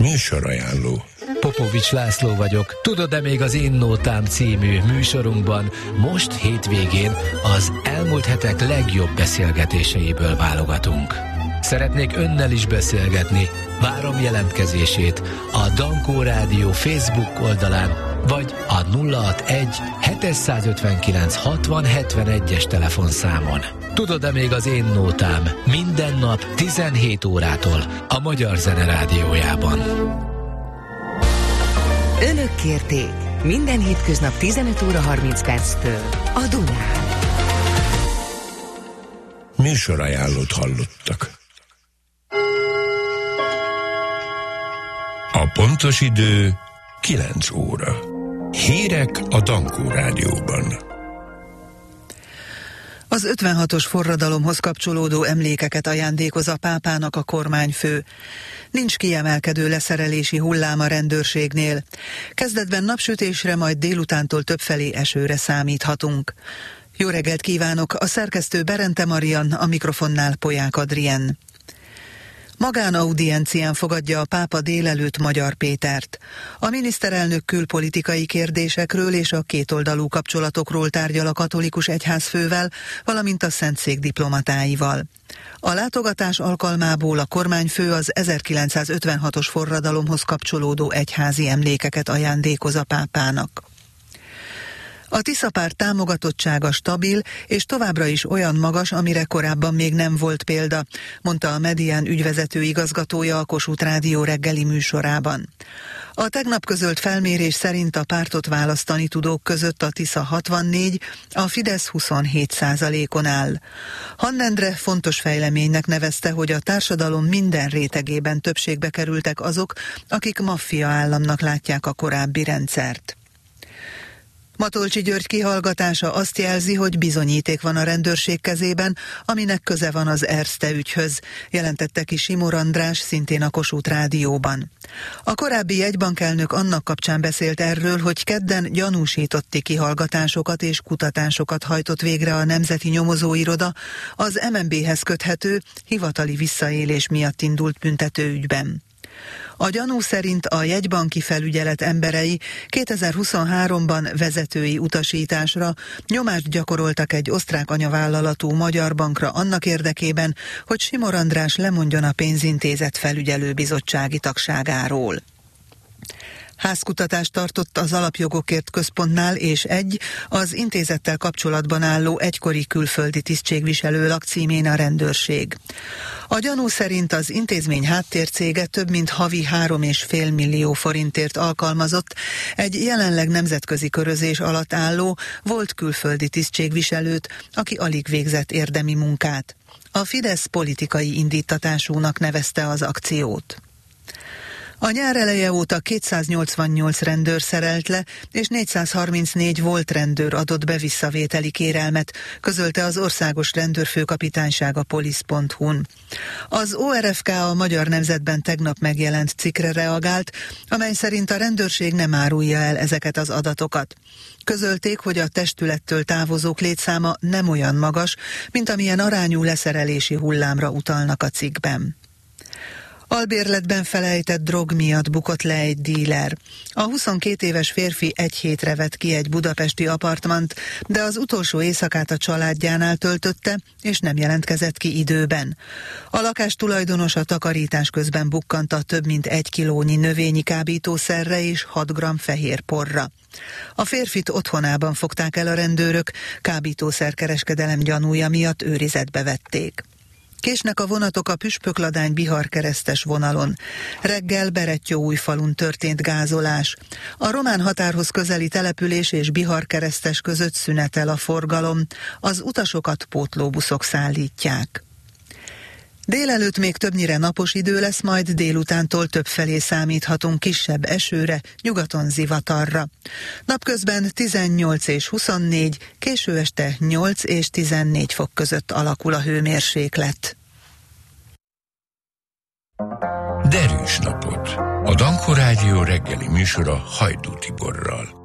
Műsorajánló. Popovics László vagyok. Tudod-e, még az Én Nótám című műsorunkban most hétvégén az elmúlt hetek legjobb beszélgetéseiből válogatunk. Szeretnék önnel is beszélgetni. Várom jelentkezését a Dankó Rádió Facebook oldalán, vagy a 061 759 60 71-es telefonszámon. Tudod-e, még az Én Nótám minden nap 17 órától a Magyar Zene Rádiójában. Önök kérték minden hétköznap 15 óra 30 perctől a Dunán. Műsorajánlót hallottak. A pontos idő 9 óra. Hírek a Dankó Rádióban. Az 56-os forradalomhoz kapcsolódó emlékeket ajándékoz a pápának a kormányfő. Nincs kiemelkedő leszerelési hullám a rendőrségnél. Kezdetben napsütésre, majd délutántól többfelé esőre számíthatunk. Jó reggelt kívánok, a szerkesztő Berente Marian, a mikrofonnál Polyák Adrien. Magánaudiencián fogadja a pápa délelőtt Magyar Pétert. A miniszterelnök külpolitikai kérdésekről és a kétoldalú kapcsolatokról tárgyal a katolikus egyházfővel, valamint a Szentszék diplomatáival. A látogatás alkalmából a kormányfő az 1956-os forradalomhoz kapcsolódó egyházi emlékeket ajándékoz a pápának. A Tisza-párt támogatottsága stabil, és továbbra is olyan magas, amire korábban még nem volt példa, mondta a Medián ügyvezető igazgatója a Kossuth Rádió reggeli műsorában. A tegnap közölt felmérés szerint a pártot választani tudók között a Tisza 64, a Fidesz 27%-on áll. Hannendre fontos fejleménynek nevezte, hogy a társadalom minden rétegében többségbe kerültek azok, akik maffia államnak látják a korábbi rendszert. Matolcsy György kihallgatása azt jelzi, hogy bizonyíték van a rendőrség kezében, aminek köze van az Erste ügyhöz, jelentette ki Simor András szintén a Kossuth Rádióban. A korábbi jegybankelnök annak kapcsán beszélt erről, hogy kedden gyanúsítotti kihallgatásokat és kutatásokat hajtott végre a Nemzeti Nyomozóiroda az MNB-hez köthető, hivatali visszaélés miatt indult büntetőügyben. A gyanú szerint a jegybanki felügyelet emberei 2023-ban vezetői utasításra nyomást gyakoroltak egy osztrák anyavállalatú magyar bankra annak érdekében, hogy Simor András lemondjon a pénzintézet felügyelőbizottsági tagságáról. Házkutatást tartott az Alapjogokért Központnál, és az intézettel kapcsolatban álló egykori külföldi tisztségviselő lakcímén a rendőrség. A gyanú szerint az intézmény háttércége több mint havi 3,5 millió forintért alkalmazott egy jelenleg nemzetközi körözés alatt álló volt külföldi tisztségviselőt, aki alig végzett érdemi munkát. A Fidesz politikai indítatásúnak nevezte az akciót. A nyár eleje óta 288 rendőr szerelt le, és 434 volt rendőr adott be visszavételi kérelmet, közölte az Országos Rendőrfőkapitányság a polisz.hu-n. Az ORFK a Magyar Nemzetben tegnap megjelent cikkre reagált, amely szerint a rendőrség nem árulja el ezeket az adatokat. Közölték, hogy a testülettől távozók létszáma nem olyan magas, mint amilyen arányú leszerelési hullámra utalnak a cikkben. Albérletben felejtett drog miatt bukott le egy díler. A 22 éves férfi egy hétre vett ki egy budapesti apartmant, de az utolsó éjszakát a családjánál töltötte, és nem jelentkezett ki időben. A lakás tulajdonosa takarítás közben bukkanta több mint 1 kilónyi növényi kábítószerre és 6 g fehér porra. A férfit otthonában fogták el a rendőrök, kábítószerkereskedelem gyanúja miatt őrizetbe vették. Késnek a vonatok a Püspökladány-Bihar keresztes vonalon. Reggel Berettyóújfalun történt gázolás. A román határhoz közeli település és Bihar keresztes között szünetel a forgalom. Az utasokat pótlóbuszok szállítják. Délelőtt még többnyire napos idő lesz, majd délutántól többfelé számíthatunk kisebb esőre, nyugaton zivatarra. Napközben 18 és 24, késő este 8 és 14 fok között alakul a hőmérséklet. Derűs napot! A Dankó Rádió reggeli műsora Hajdú Tiborral.